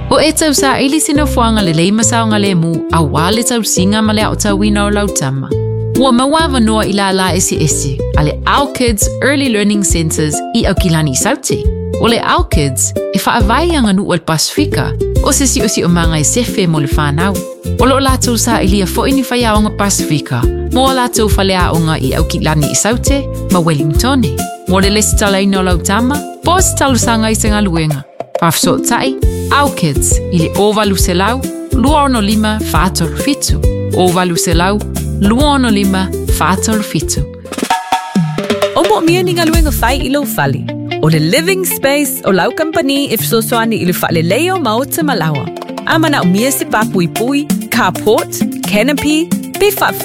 O e tau sa ili sino fuanga le leima saonga le mu a wale tau singa ma le au tau wina o lau tama. Ua mawawa noa ila la esi ale Our Kids Early Learning Centers I au kilani sauti. O le Our Kids e whaavai anga nu o le Pasifika o se si o manga e sefe mo le whanau. O lo lātou sa ilia fo ini whai aonga Pasifika mo lātou whalea onga I au kilani I saute ma Wellingtone. Mo le lesi tala ino lau tama, po se talu sanga I senga luenga. Pafso tai, Our Kids I le ovalu se lau, luono lima whātolu fitu. Ovalu se lau, luono lima whātolu fitu. O mo mia ni ngaluenga whai I lo whali. O le living space o lau company if so soani I le whale leo maota malawa. Amana o mia se papui pui, carport, canopy, be wha